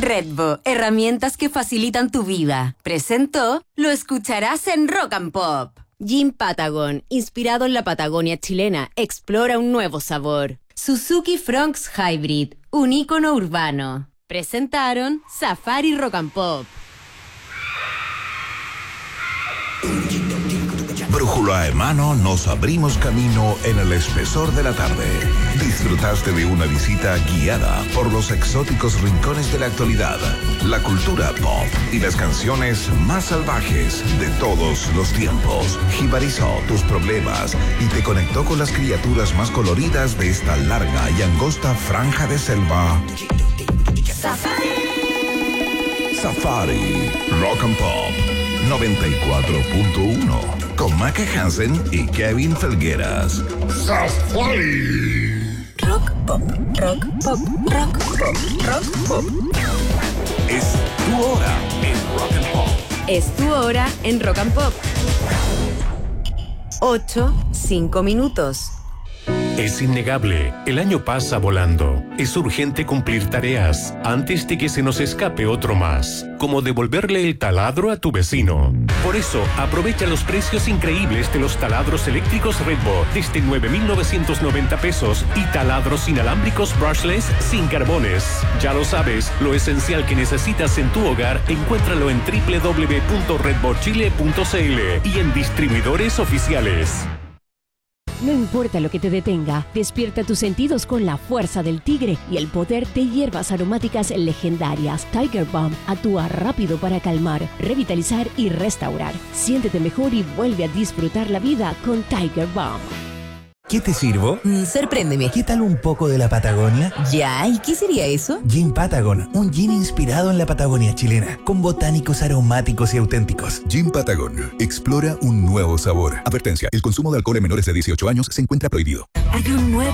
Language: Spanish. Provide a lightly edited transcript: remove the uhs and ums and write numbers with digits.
Redbo, herramientas que facilitan tu vida. Presentó, lo escucharás en Rock and Pop. Gin Patagon, inspirado en la Patagonia chilena, explora un nuevo sabor. Suzuki Fronx Hybrid, un ícono urbano. Presentaron Safari Rock and Pop. Brújula en mano, nos abrimos camino en el espesor de la tarde. Disfrutaste de una visita guiada por los exóticos rincones de la actualidad, la cultura pop y las canciones más salvajes de todos los tiempos. Jibarizó tus problemas y te conectó con las criaturas más coloridas de esta larga y angosta franja de selva. Safari Rock and Pop 94.1 con Maca Hansen y Kevin Felgueras. Safari Rock Pop, Rock Pop, Rock Pop, Rock Pop. Es tu hora en Rock and Pop. Es tu hora en Rock and Pop. 8:05 minutos. Es innegable, el año pasa volando. Es urgente cumplir tareas antes de que se nos escape otro más, como devolverle el taladro a tu vecino. Por eso, aprovecha los precios increíbles de los taladros eléctricos Redbo desde 9,990 pesos y taladros inalámbricos brushless sin carbones. Ya lo sabes, lo esencial que necesitas en tu hogar, encuéntralo en www.redbochile.cl y en distribuidores oficiales. No importa lo que te detenga, despierta tus sentidos con la fuerza del tigre y el poder de hierbas aromáticas legendarias. Tiger Balm actúa rápido para calmar, revitalizar y restaurar. Siéntete mejor y vuelve a disfrutar la vida con Tiger Balm. ¿Qué te sirvo? Sorpréndeme. ¿Qué tal un poco de la Patagonia? Ya, ¿y qué sería eso? Gin Patagon, un gin inspirado en la Patagonia chilena, con botánicos aromáticos y auténticos. Gin Patagon, explora un nuevo sabor. Advertencia, el consumo de alcohol en menores de 18 años se encuentra prohibido. Hay un nuevo